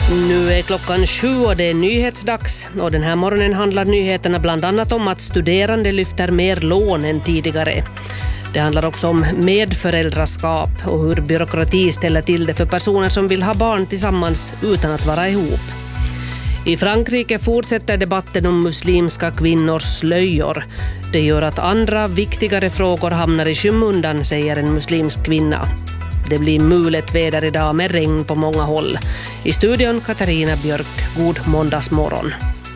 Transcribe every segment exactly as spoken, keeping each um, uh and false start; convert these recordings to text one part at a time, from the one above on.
Nu är klockan sju och det är nyhetsdags och den här morgonen handlar nyheterna bland annat om att studerande lyfter mer lån än tidigare. Det handlar också om medföräldraskap och hur byråkrati ställer till det för personer som vill ha barn tillsammans utan att vara ihop. I Frankrike fortsätter debatten om muslimska kvinnors slöjor. Det gör att andra viktigare frågor hamnar i skymundan, säger en muslimsk kvinna. Det blir mulet väder idag med regn på många håll. I studion Katarina Björk, god måndagsmorgon.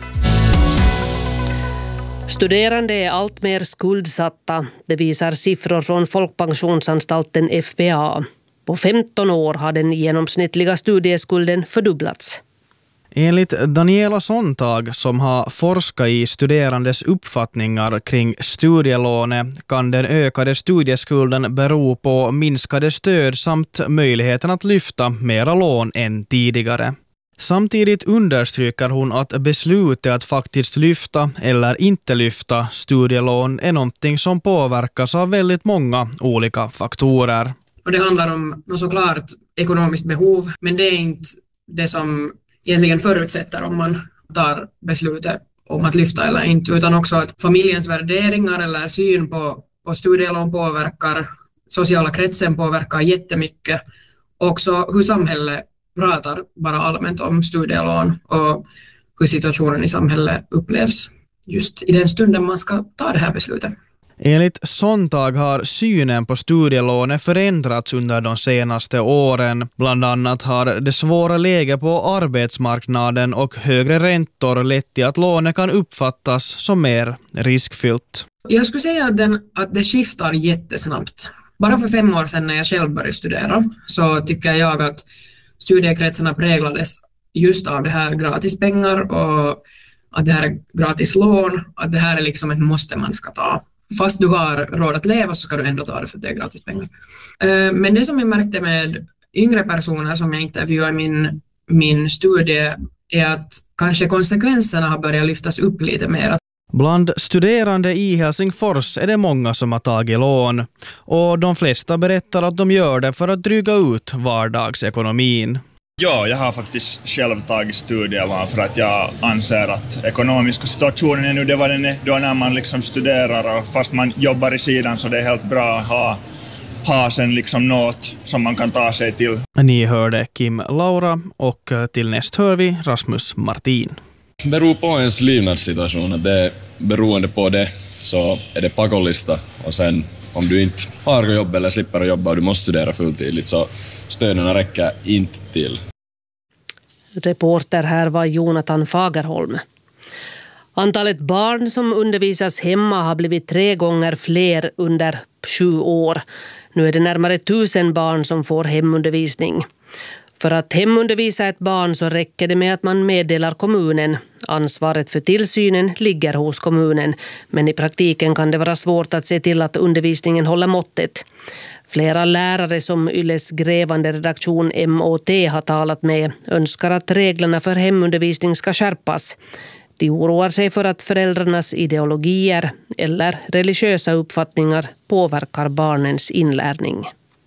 Studerande är allt mer skuldsatta. Det visar siffror från Folkpensionsanstalten F P A. På femton år har den genomsnittliga studieskulden fördubblats. Enligt Daniela Sontag, som har forskat i studerandes uppfattningar kring studielånet, kan den ökade studieskulden bero på minskade stöd samt möjligheten att lyfta mera lån än tidigare. Samtidigt understryker hon att beslutet att faktiskt lyfta eller inte lyfta studielån är någonting som påverkas av väldigt många olika faktorer. Och det handlar om såklart ekonomiskt behov, men det är inte det som egentligen förutsätter om man tar beslutet om att lyfta eller inte, utan också att familjens värderingar eller syn på, på studielån påverkar, sociala kretsen påverkar jättemycket. Också hur samhället pratar bara allmänt om studielån och hur situationen i samhället upplevs just i den stunden man ska ta det här beslutet. Enligt Sontag har synen på studielånet förändrats under de senaste åren. Bland annat har det svåra läget på arbetsmarknaden och högre räntor lett till att lånet kan uppfattas som mer riskfyllt. Jag skulle säga att, den, att det skiftar jättesnabbt. Bara för fem år sedan när jag själv började studera så tycker jag att studiekretsarna präglades just av det här gratispengar och att det här är gratis lån, att det här är liksom ett måste man ska ta. Fast du har råd att leva så ska du ändå ta det för att det är gratis pengar. Men det som jag märkte med yngre personer som jag intervjuade i min, min studie är att kanske konsekvenserna har börjat lyftas upp lite mer. Bland studerande i Helsingfors är det många som har tagit lån. Och de flesta berättar att de gör det för att dryga ut vardagsekonomin. Ja, jag har faktiskt själv tagit studielån för att jag anser att ekonomiska situationen är nu det vad den är då när man liksom studerar och fast man jobbar i sidan så det är helt bra att ha, ha sen liksom något som man kan ta sig till. Ni hörde Kim Laura och till näst hör vi Rasmus Martin. Beror på ens levnadssituation, att det är beroende på det så är det pakollista och sen om du inte har jobb eller slipper att jobba och du måste studera fulltidigt så stöden räcker inte till. Reporter här var Jonathan Fagerholm. Antalet barn som undervisas hemma har blivit tre gånger fler under sju år. Nu är det närmare tusen barn som får hemundervisning. För att hemundervisa ett barn så räcker det med att man meddelar kommunen. Ansvaret för tillsynen ligger hos kommunen, men i praktiken kan det vara svårt att se till att undervisningen håller måttet. Flera lärare som Yles grävande redaktion M O T har talat med önskar att reglerna för hemundervisning ska skärpas. De oroar sig för att föräldrarnas ideologier eller religiösa uppfattningar påverkar barnens inlärning.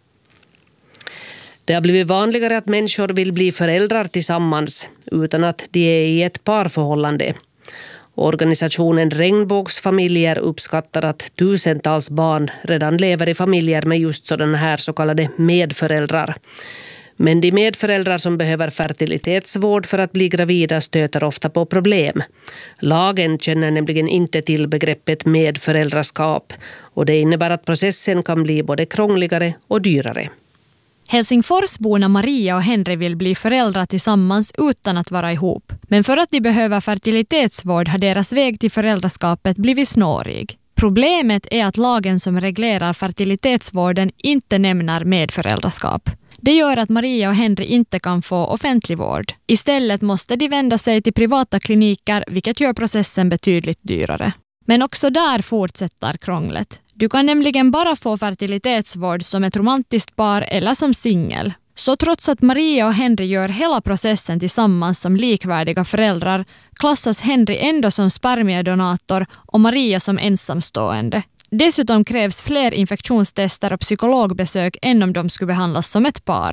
Det har blivit vanligare att människor vill bli föräldrar tillsammans utan att de är i ett parförhållande. Organisationen Regnbågsfamiljer uppskattar att tusentals barn redan lever i familjer med just sådana här så kallade medföräldrar. Men de medföräldrar som behöver fertilitetsvård för att bli gravida stöter ofta på problem. Lagen känner nämligen inte till begreppet medföräldraskap och det innebär att processen kan bli både krångligare och dyrare. Helsingforsborna Maria och Henry vill bli föräldrar tillsammans utan att vara ihop. Men för att de behöver fertilitetsvård har deras väg till föräldraskapet blivit snårig. Problemet är att lagen som reglerar fertilitetsvården inte nämner medföräldraskap. Det gör att Maria och Henry inte kan få offentlig vård. Istället måste de vända sig till privata kliniker, vilket gör processen betydligt dyrare. Men också där fortsätter krånglet. Du kan nämligen bara få fertilitetsvård som ett romantiskt par eller som singel. Så trots att Maria och Henry gör hela processen tillsammans som likvärdiga föräldrar klassas Henry ändå som spermiedonator och Maria som ensamstående. Dessutom krävs fler infektionstester och psykologbesök än om de skulle behandlas som ett par.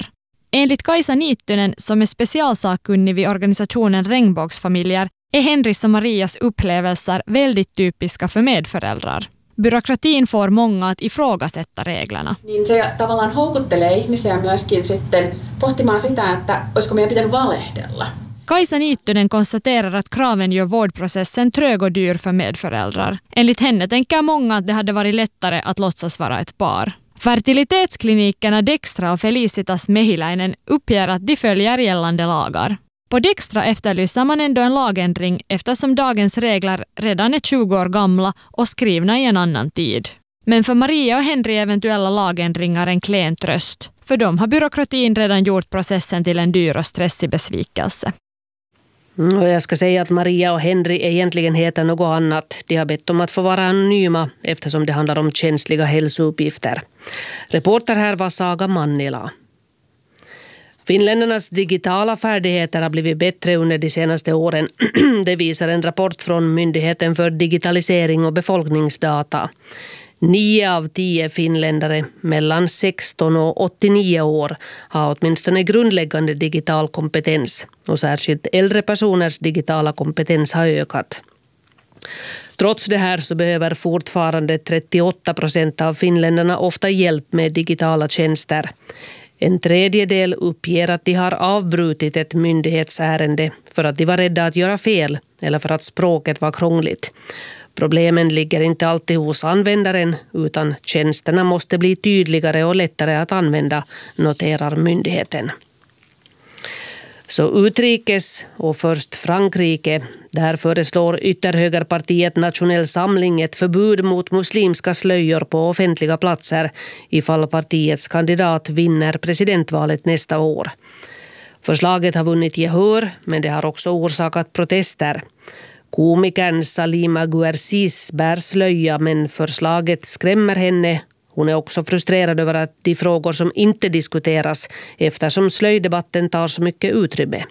Enligt Kaisa Niittynen, som är specialsakkunnig vid organisationen Regnbågsfamiljer, är Henris och Marias upplevelser väldigt typiska för medföräldrar. Byråkratin får många att ifrågasätta reglerna. Niin se tavallaan houkuttelee ihmisiä myöskin sitten pohtimaan sitä, että olisiko meidän pitänyt valehdella. Kaisa Niittynen konstaterar att kraven gör vårdprocessen trög och dyr för medföräldrar. Enligt henne tänker många att det hade varit lättare att låtsas vara ett par. Fertilitetsklinikerna Dextra och Felicitas Mehiläinen uppger att de följer gällande lagar. På Dextra efterlyser man ändå en lagändring eftersom dagens regler redan är tjugo år gamla och skrivna i en annan tid. Men för Maria och Henry är eventuella lagändringar en klen tröst. För dem har byråkratin redan gjort processen till en dyr och stressig besvikelse. Mm, och jag ska säga att Maria och Henry egentligen heter något annat. De har bett om att få vara anonyma eftersom det handlar om känsliga hälsouppgifter. Reporter här var Saga Mannila. Finländarnas digitala färdigheter har blivit bättre under de senaste åren. Det visar en rapport från Myndigheten för digitalisering och befolkningsdata. Nio av tio finländare mellan sexton och åttionio år har åtminstone grundläggande digital kompetens. Och särskilt äldre personers digitala kompetens har ökat. Trots det här så behöver fortfarande trettioåtta procent av finländarna ofta hjälp med digitala tjänster. En tredjedel uppger att de har avbrutit ett myndighetsärende för att de var rädda att göra fel eller för att språket var krångligt. Problemen ligger inte alltid hos användaren utan tjänsterna måste bli tydligare och lättare att använda, noterar myndigheten. Så utrikes och först Frankrike. Där föreslår ytterhögerpartiet Nationell Samling ett förbud mot muslimska slöjor på offentliga platser ifall partiets kandidat vinner presidentvalet nästa år. Förslaget har vunnit gehör men det har också orsakat protester. Komikern Salima Guercis bär slöja men förslaget skrämmer henne. Hon är också frustrerad över att de frågor som inte diskuteras eftersom slöjdebatten tar så mycket utrymme.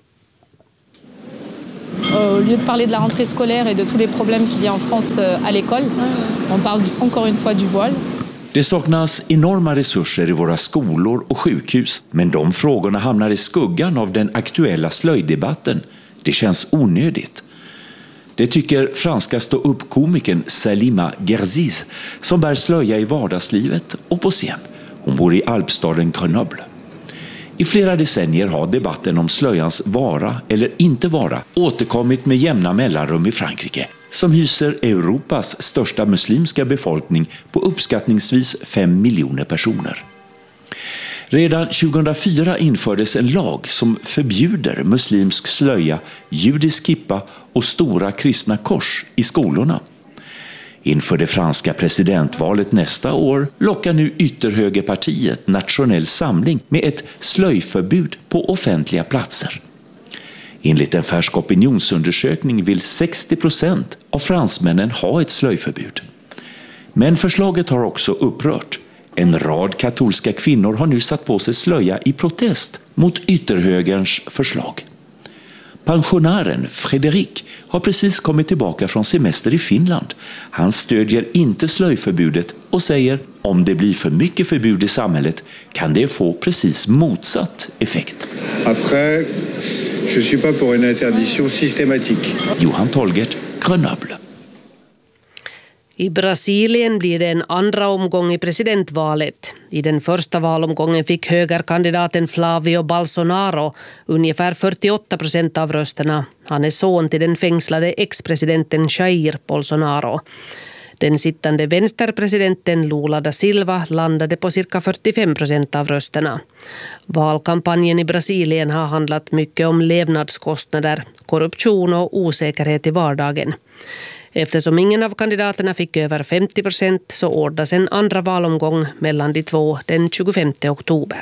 Au lieu de parler de la rentrée scolaire et de tous les problèmes qu'il y a en France à l'école, on parle encore une fois du voile. Det saknas enorma resurser i våra skolor och sjukhus, men de frågorna hamnar i skuggan av den aktuella slöjdebatten. Det känns onödigt. Det tycker franska stå-upp-komikern Salima Guercis som bär slöja i vardagslivet och på scen. Hon bor i alpstaden Grenoble. I flera decennier har debatten om slöjans vara eller inte vara återkommit med jämna mellanrum i Frankrike, som hyser Europas största muslimska befolkning på uppskattningsvis fem miljoner personer. Redan tjugohundrafyra infördes en lag som förbjuder muslimsk slöja, judisk kippa och stora kristna kors i skolorna. Inför det franska presidentvalet nästa år lockar nu ytterhögerpartiet Nationell Samling med ett slöjförbud på offentliga platser. Enligt en färsk opinionsundersökning vill sextio procent av fransmännen ha ett slöjförbud. Men förslaget har också upprört. En rad katolska kvinnor har nu satt på sig slöja i protest mot ytterhögerns förslag. Pensionären Fredrik har precis kommit tillbaka från semester i Finland. Han stödjer inte slöjförbudet och säger om det blir för mycket förbud i samhället kan det få precis motsatt effekt. Après, je suis pas pour une interdiction systématique. Johan Tolgert, Grenoble. I Brasilien blir det en andra omgång i presidentvalet. I den första valomgången fick högerkandidaten Flavio Bolsonaro ungefär fyrtioåtta procent av rösterna. Han är son till den fängslade ex-presidenten Jair Bolsonaro. Den sittande vänsterpresidenten Lula da Silva landade på cirka fyrtiofem procent av rösterna. Valkampanjen i Brasilien har handlat mycket om levnadskostnader, korruption och osäkerhet i vardagen. Eftersom ingen av kandidaterna fick över femtio procent så ordnas en andra valomgång mellan de två den tjugofemte oktober.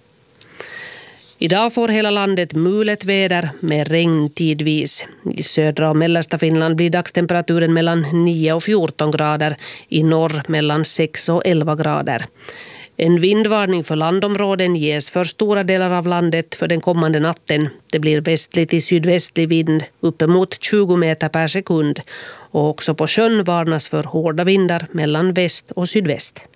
Idag får hela landet mulet väder med regn tidvis. I södra och mellersta Finland blir dagstemperaturen mellan nio och fjorton grader, i norr mellan sex och elva grader. En vindvarning för landområden ges för stora delar av landet för den kommande natten. Det blir västlig till sydvästlig vind uppemot tjugo meter per sekund och också på sjön varnas för hårda vindar mellan väst och sydväst.